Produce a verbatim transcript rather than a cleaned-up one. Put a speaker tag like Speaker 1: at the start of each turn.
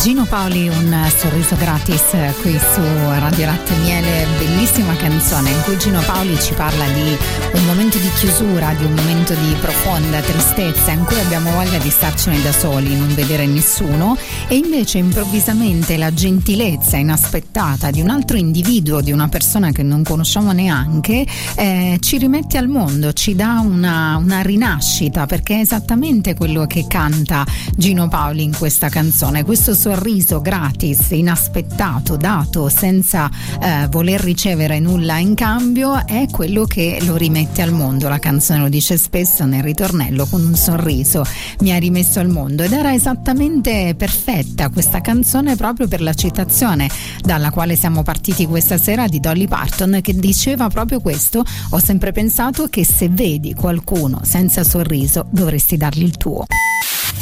Speaker 1: Gino Paoli, un sorriso gratis qui su Radio Latte Miele, bellissima canzone in cui Gino Paoli ci parla di un momento di chiusura, di un momento di profonda tristezza in cui abbiamo voglia di starcene da soli, non vedere nessuno, e invece improvvisamente la gentilezza inaspettata di un altro individuo, di una persona che non conosciamo neanche, eh, ci rimette al mondo, ci dà una, una rinascita, perché è esattamente quello che canta Gino Paoli in questa canzone, questo sorriso gratis, inaspettato, dato senza eh, voler ricevere nulla in cambio, è quello che lo rimette al mondo. La canzone lo dice spesso nel ritornello: con un sorriso mi ha rimesso al mondo, ed era esattamente perfetta questa canzone proprio per la citazione dalla quale siamo partiti questa sera di Dolly Parton, che diceva proprio questo: ho sempre pensato che se vedi qualcuno senza sorriso dovresti dargli il tuo.